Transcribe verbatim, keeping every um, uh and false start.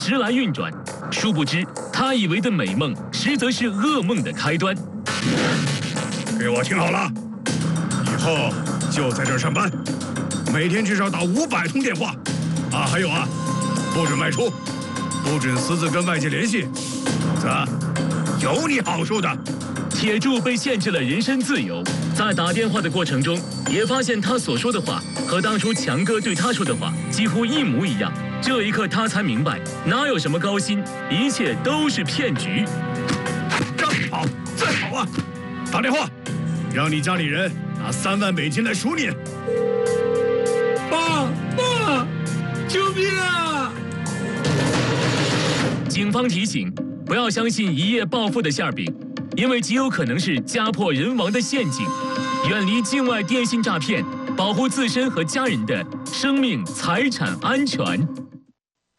时来运转。殊不知，他以为的美梦，实则是噩梦的开端。 给我听好了，以后就在这儿上班，每天至少打五百通电话。啊，还有啊，不准外出，不准私自跟外界联系，否则有你好受的。 铁柱被限制了人身自由，在打电话的过程中，也发现他所说的话和当初强哥对他说的话几乎一模一样。这一刻，他才明白，哪有什么高薪，一切都是骗局。 让你跑，再跑啊！打电话，让你家里人拿三万美金来赎你。 爸爸，救命啊！ 警方提醒，不要相信一夜暴富的馅饼，因为极有可能是家破人亡的陷阱。远离境外电信诈骗，保护自身和家人的生命财产安全。